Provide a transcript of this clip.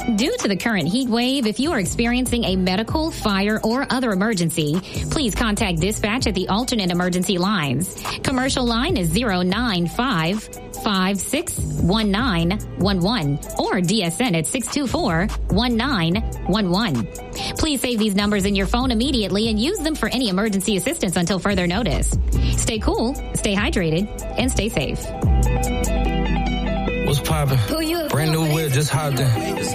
Due to the current heat wave, if you are experiencing a medical, fire, or other emergency, please contact dispatch at the alternate emergency lines. Commercial line is 095-561911 or DSN at 624-1911. Please save these numbers in your phone immediately and use them for any emergency assistance until further notice. Stay cool, stay hydrated, and stay safe. What's poppin'? Brand new whip, just hopped in.